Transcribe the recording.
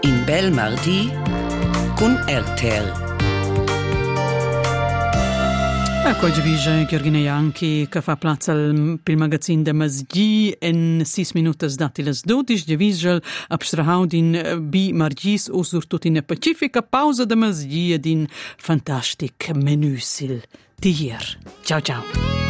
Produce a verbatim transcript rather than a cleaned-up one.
In bel martì con Ertel. Ecco, oggi vi Gheorghina Ianchi che fa piazza per il magazzino da Masghi in sei minuti dati le dodici. Di Vigel abstrahau din bi margis o surtut in Pacifica pausa da Masghi ed in fantastic menusil di ieri. Ciao ciao.